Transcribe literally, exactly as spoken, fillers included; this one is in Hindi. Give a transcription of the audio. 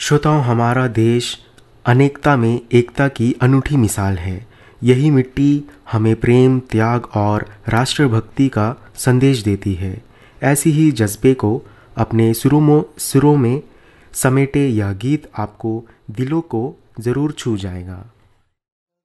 श्रोताओं, हमारा देश अनेकता में एकता की अनूठी मिसाल है। यही मिट्टी हमें प्रेम, त्याग और राष्ट्रभक्ति का संदेश देती है। ऐसी ही जज्बे को अपने सुरों में सुरों में समेटे यह गीत आपको दिलों को ज़रूर छू जाएगा।